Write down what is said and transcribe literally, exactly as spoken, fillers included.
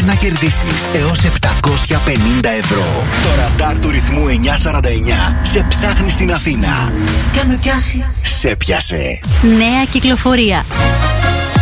μπορείς να κερδίσεις έως επτακόσια πενήντα ευρώ. Το ραντάρ του ρυθμού εννιακόσια σαράντα εννιά σε ψάχνει στην Αθήνα. Και αν με πιάσει. Σε πιάσε. Νέα κυκλοφορία.